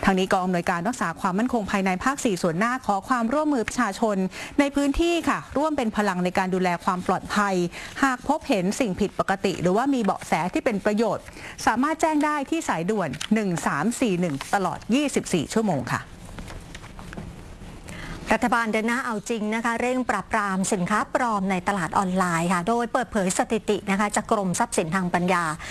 ทางนี้กองอำนวยการรักษาความมั่นคงภายในภาค 4 ส่วนหน้าขอความร่วมมือประชาชนในพื้นที่ค่ะร่วมเป็นพลังในการดูแลความปลอดภัยหากพบเห็นสิ่งผิดปกติหรือว่ามีเบาะแสที่เป็นประโยชน์สามารถแจ้งได้ที่สายด่วน 1341 ตลอด 24 ชั่วโมงค่ะรัฐบาลเดินหน้าเอาจริงนะคะเร่งปราบปรามสินค้าปลอมในตลาดออนไลน์ค่ะโดยเปิดเผยสถิตินะคะจากกรมทรัพย์สินทางปัญญา